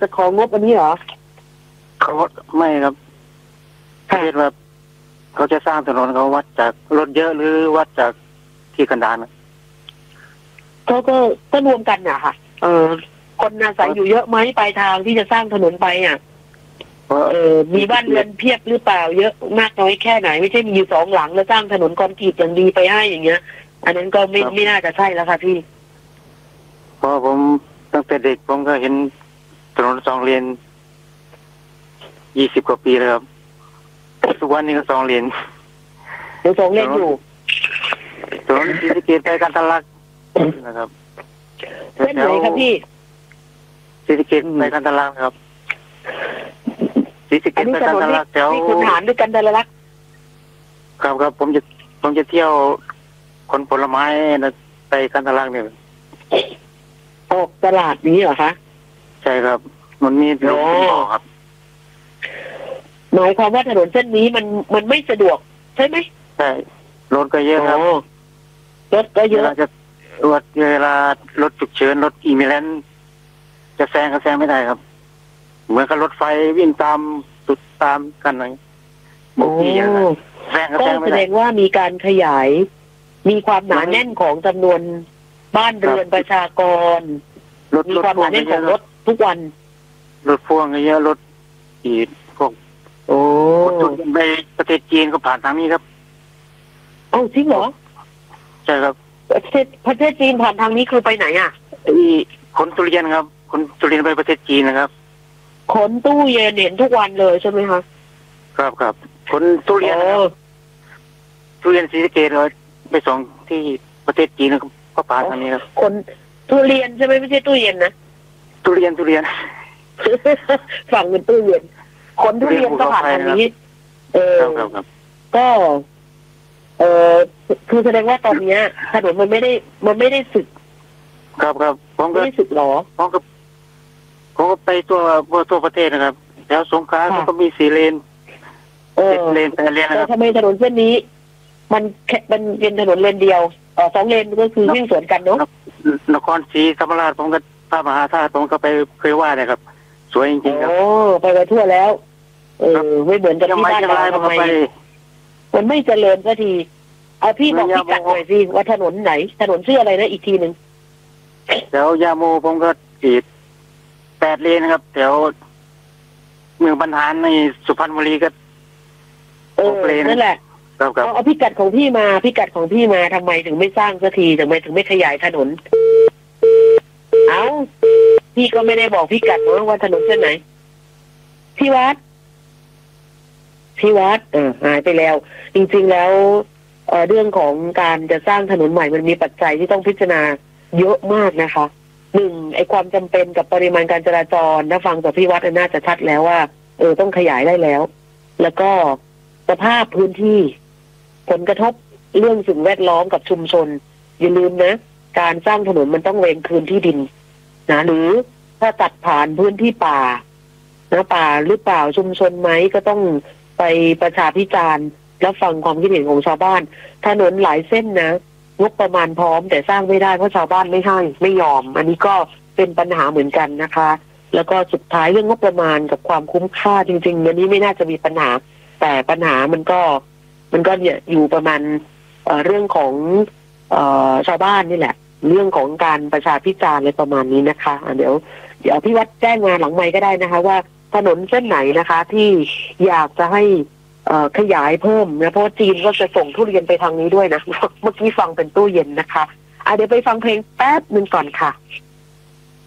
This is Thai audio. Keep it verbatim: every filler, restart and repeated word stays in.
จะของบอันนี้เหรอเขาไม่ครับถ้าเห็นว่าเขาจะสร้างถนนเขาวัดจากรถเยอะหรือวัดจากที่กันดารเขาก็ก็รวมกันน่ะค่ะเออคนอาศัยอยู่เยอะไหมปลายทางที่จะสร้างถนนไปอ่ะเออมีบ้านเรือนเพียบหรือเปล่าเยอะมากน้อยแค่ไหนไม่ใช่มีอยู่สองหลังแล้วสร้างถนนคอนกรีตอย่างดีไปให้อย่างเงี้ยอันนั้นก็ไม่ไม่น่าจะใช่แล้วค่ะพี่เพราะผมตั้งแต่เด็กผมก็เห็นถนนสองเลนยี่สิบกว่าปีแล้วครับทุกวันนี้ก็สองเลนเดี๋ยวสองเลนอยู่ถนนศรีสะเกษไปกันทะลักนะครับเส้นไหนครับพี่ศรีสะเกษไปกันทะลักครับศรีสะเกษไปกันทะลักแถวที่คุณหารด้วยกันทะลักครับครับผมจะผมจะเที่ยวคนผลไม้นะไปกันทะลักเนี่ยออกตลาดนี้เหรอคะใช่ครับมันมีถนนครับหมายความว่าถนนเส้นนี้มันมันไม่สะดวกใช่ไหมใช่รถก็เยอะครับรถก็เยอะจะรถเวลารถฉุกเฉินรถอีมิเลนจะแซงก็แซงไม่ได้ครับเหมือนกับรถไฟวิ่งตามสุดตามกันเลยโอ้แซงก็แซงไม่ได้ก็แสดงว่ามีการขยายมีความหนาแน่นของจำนวนบ้านเรือนประชากรมีความหนาแน่นของรถทุกวันรถพ่วงเยอะรถอีกพวกโอ้ไปประเทศจีนก็ผ่านทางนี้ครับเอ้าจริงเหรอใช่ครับประเทศประเทศจีนผ่านทางนี้คือไปไหนอ่ะอีขนทุเรียนครับขนทุเรียนไปประเทศจีนนะครับขนตู้เย็นเห็นทุกวันเลยใช่ไหมคะครับครับขนทุเรียนทุเรียนศรีสะเกษเลยไปส่งที่ประเทศจีนก็ผ่านทางนี้ครับขนทุเรียนใช่ไหมไม่ใช่ตู้เย็นนะทุเรียนทุเรียนฝั่งเป็นตู้เย็นขนทุเรียนก็ผ่านทางนี้เออก็เออคือแสดงว่าตอนนี้ถนนมันไม่ได้มันไม่ได้สึกครับครับผมก็ไม่ได้สึกหรอผมก็ผมก็ไปตัวตัวประเทศนะครับแล้วสงขลาก็มีสี่เลนเออเลนแต่เลนนะครับทำไมถนนเส้นนี้มันแค่มันเป็นถนนเลนเดียวเออสองเลนก็คือวิ่งสวนกันเนาะนครศรีธรรมราชผมก็พระมหาธาตุผมก็ไปเคยว่าเลยครับสวยจริงๆครับโอ้ไปไปทั่วแล้วเออไม่เหมือนกับที่บ้านเราทำไมมันไม่เจริญสักทีเอาพี่บอกพี่กัดหน่อยสิว่าถนนไหนถนนชื่ออะไรนะอีกทีหนึ่งแถวยาโมผมก็อีกแปดเลนนะครับแถวเมืองบรรหารในสุพรรณบุรีก็เออนั่นแหละเอาพิกัดของพี่มาพิกัดของพี่มาทำไมถึงไม่สร้างสักทีทำไมถึงไม่ขยายถนนเอาพี่ก็ไม่ได้บอกพิกัดนะว่าถนนเส้นไหนพี่วัดพี่วัดเออหายไปแล้วจริงๆแล้วเอ่อเรื่องของการจะสร้างถนนใหม่มันมีปัจจัยที่ต้องพิจารณาเยอะมากนะคะหนึ่งไอ้ความจำเป็นกับปริมาณการจราจรถ้าฟังจากพี่วัดน่าจะชัดแล้วว่าเออต้องขยายได้แล้วแล้วก็สภาพพื้นที่ผลกระทบเรื่องสิ่งแวดล้อมกับชุมชนอย่าลืมนะการสร้างถนนมันต้องเวรคืนที่ดินนะหรือถ้าตัดผ่านพื้นที่ป่านะป่าหรือเปล่าชุมชนไหมก็ต้องไปประชาพิจารณ์แล้วฟังความคิดเห็นของชาวบ้านถนนหลายเส้นนะงบประมาณพร้อมแต่สร้างไม่ได้เพราะชาวบ้านไม่ให้ไม่ยอมอันนี้ก็เป็นปัญหาเหมือนกันนะคะแล้วก็สุดท้ายเรื่องงบประมาณกับความคุ้มค่าจริงๆอันนี้ไม่น่าจะมีปัญหาแต่ปัญหามันก็มันก็เนี่ยอยู่ประมาณเอ่อเรื่องของเอ่อชาวบ้านนี่แหละเรื่องของการประชาพิจารณ์อะไรประมาณนี้นะคะเดี๋ยวเดี๋ยวพี่วัดแจ้งงานหลังไมค์ก็ได้นะคะว่าถนนเส้นไหนนะคะที่อยากจะให้เอ่อขยายเพิ่มนะเพราะจีนก็จะส่งทุเรียนไปทางนี้ด้วยนะเมื่อกี้ฟังเป็นตู้เย็นนะคะอ่ะเดี๋ยวไปฟังเพลงแป๊บนึงก่อนค่ะ